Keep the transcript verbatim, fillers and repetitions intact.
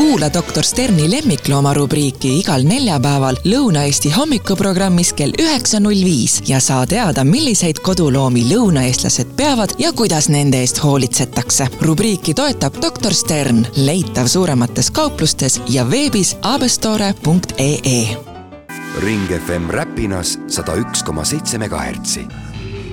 Kuula doktor Sterni lemmiklooma rubriiki igal neljapäeval Lõuna-Eesti hommikuprogrammis kell üheksa null viis ja saa teada, milliseid koduloomi lõunaeestlased peavad ja kuidas nende eest hoolitsetakse. Rubriiki toetab doktor Stern, leitav suuremates kauplustes ja veebis abestore punkt ee. Ring F M Räpinas sada üks koma seitse megahertsi.